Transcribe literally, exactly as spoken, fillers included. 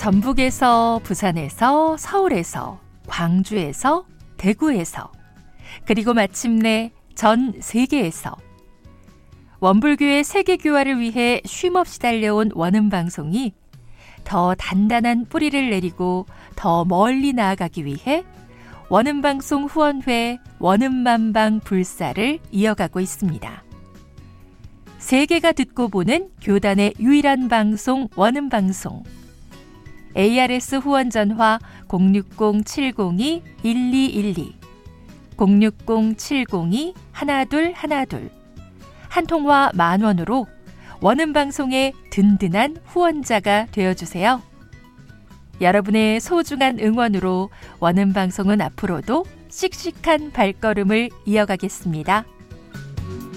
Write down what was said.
전북에서, 부산에서, 서울에서, 광주에서, 대구에서, 그리고 마침내 전 세계에서 원불교의 세계교화를 위해 쉼없이 달려온 원음방송이 더 단단한 뿌리를 내리고 더 멀리 나아가기 위해 원음방송 후원회 원음만방 불사를 이어가고 있습니다. 세계가 듣고 보는 교단의 유일한 방송 원음방송. 에이아르에스 후원 전화 공육공 칠공이 일이일이, 공육공 칠공이 일이일이, 한 통화 만 원으로 원음방송의 든든한 후원자가 되어주세요. 여러분의 소중한 응원으로 원음방송은 앞으로도 씩씩한 발걸음을 이어가겠습니다.